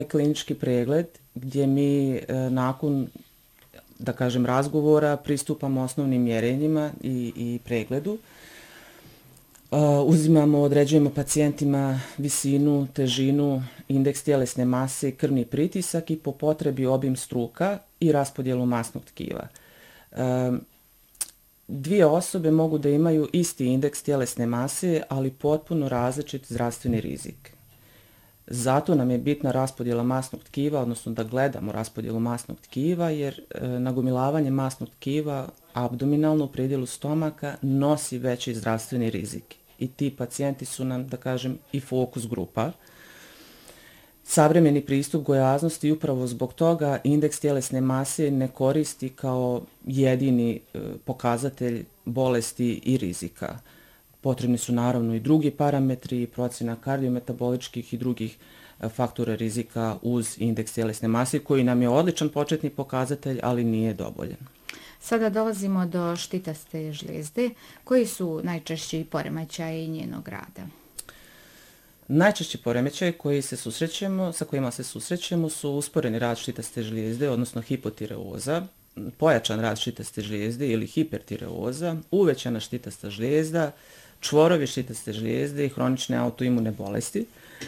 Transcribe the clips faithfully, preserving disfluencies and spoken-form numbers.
klinički pregled gdje mi nakon, da kažem, razgovora pristupamo osnovnim mjerenjima i, i pregledu. Uh, uzimamo, određujemo pacijentima visinu, težinu, indeks tjelesne mase, krvni pritisak i po potrebi obim struka i raspodjelu masnog tkiva. Uh, dvije osobe mogu da imaju isti indeks tjelesne mase, ali potpuno različit zdravstveni rizik. Zato nam je bitna raspodjela masnog tkiva, odnosno da gledamo raspodjelu masnog tkiva, jer e, nagomilavanje masnog tkiva abdominalno u predjelu stomaka nosi veći zdravstveni rizik. I ti pacijenti su nam, da kažem, i fokus grupa. Savremeni pristup gojaznosti i upravo zbog toga indeks tjelesne mase ne koristi kao jedini e, pokazatelj bolesti i rizika. Potrebni su naravno i drugi parametri, procjena kardiometaboličkih i drugih faktora rizika uz indeks tjelesne mase, koji nam je odličan početni pokazatelj, ali nije dovoljan. Sada dolazimo do štitaste žlijezde. Koji su najčešći poremećaji njenog rada? Najčešći poremećaji koji se susrećemo, sa kojima se susrećemo su usporeni rad štitaste žlijezde, odnosno hipotireoza, pojačan rad štitaste žlijezde ili hipertireoza, uvećana štitasta žlijezda, čvorovi štitaste žlijezde i hronične autoimune bolesti.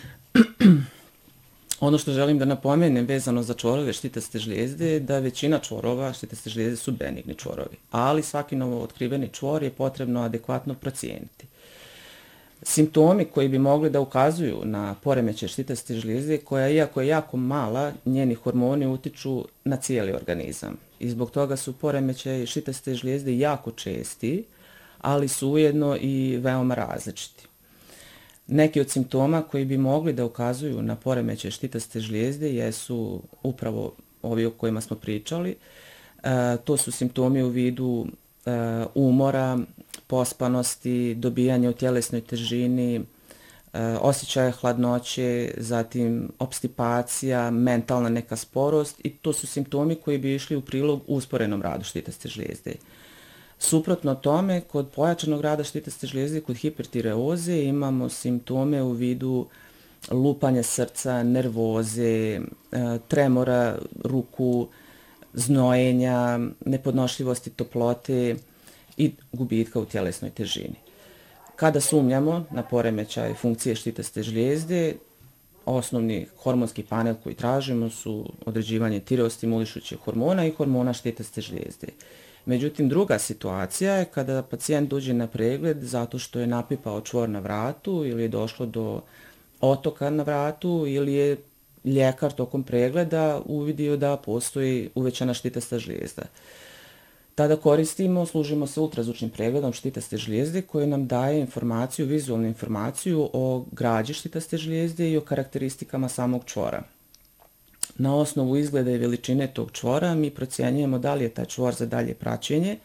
Ono što želim da napomenem vezano za čvorove štitaste žlijezde je da većina čvorova štitaste žlijezde su benigni čvorovi, ali svaki novo otkriveni čvor je potrebno adekvatno procijeniti. Simptomi koji bi mogli da ukazuju na poremećaj štitaste žlijezde, koja iako je jako mala, njeni hormoni utiču na cijeli organizam. I zbog toga su poremećaji štitaste žlijezde jako česti, ali su ujedno i veoma različiti. Neki od simptoma koji bi mogli da ukazuju na poremećaj štitaste žlijezde jesu upravo ovi o kojima smo pričali. E, to su simptomi u vidu e, umora, pospanosti, dobijanje u tjelesnoj težini, e, osjećaja hladnoće, zatim obstipacija, mentalna neka sporost i to su simptomi koji bi išli u prilog usporenom radu štitaste žlijezde. Suprotno tome, kod pojačanog rada štitaste žlijezde, kod hipertireoze imamo simptome u vidu lupanja srca, nervoze, tremora ruku, znojenja, nepodnošljivosti toplote i gubitka u tjelesnoj težini. Kada sumnjamo na poremećaj funkcije štitaste žlijezde, osnovni hormonski panel koji tražimo su određivanje tireostimulišućeg hormona i hormona štitaste žlijezde. Međutim, druga situacija je kada pacijent dođe na pregled zato što je napipao čvor na vratu ili je došlo do otoka na vratu ili je ljekar tokom pregleda uvidio da postoji uvećana štitasta žlijezda. Tada koristimo, služimo se ultrazvučnim pregledom štitaste žlijezde koji nam daje informaciju, vizualnu informaciju o građi štitaste žlijezde i o karakteristikama samog čvora. Na osnovu izgleda i veličine tog čvora mi procjenjujemo da li je taj čvor za dalje praćenje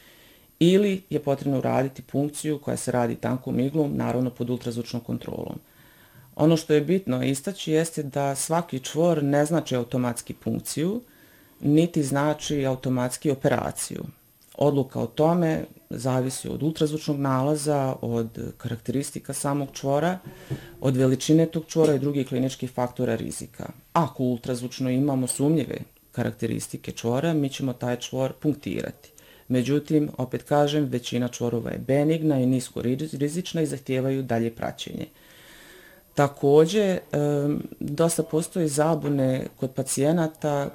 ili je potrebno uraditi punkciju koja se radi tankom iglom, naravno pod ultrazvučnom kontrolom. Ono što je bitno istaći jeste da svaki čvor ne znači automatski punkciju, niti znači automatski operaciju. Odluka o tome zavisi od ultrazvučnog nalaza, od karakteristika samog čvora, od veličine tog čvora i drugih kliničkih faktora rizika. Ako ultrazvučno imamo sumnjive karakteristike čvora, mi ćemo taj čvor punktirati. Međutim, opet kažem, većina čvorova je benigna i nisko rizična i zahtijevaju dalje praćenje. Također, dosta postoji zabune kod pacijenata.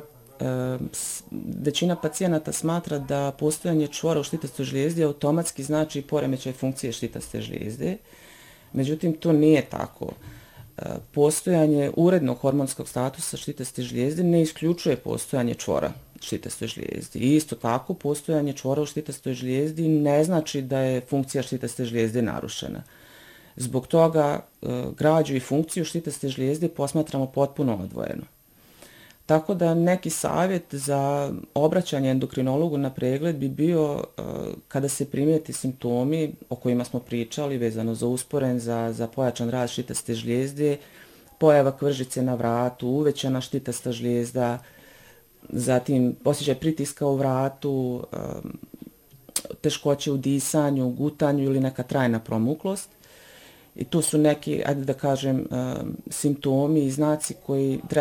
Većina pacijenata smatra da postojanje čvora u štitastoj žlijezdi automatski znači poremećaj funkcije štitaste žlijezde. Međutim, to nije tako. Postojanje urednog hormonskog statusa štitaste žlijezde ne isključuje postojanje čvora štitastoj žlijezdi. I isto tako, postojanje čvora u štitastoj žlijezdi ne znači da je funkcija štitaste žlijezde narušena. Zbog toga građu i funkciju štitaste žlijezde posmatramo potpuno odvojeno. Tako da neki savjet za obraćanje endokrinologu na pregled bi bio uh, kada se primijeti simptomi o kojima smo pričali vezano za usporen, za, za pojačan rad štitaste žlijezde, pojava kvržice na vratu, uvećana štitasta žlijezda, zatim osjećaj pritiska u vratu, um, teškoće u disanju, gutanju ili neka trajna promuklost. I to su neki, ajde da kažem, um, simptomi i znaci koji treba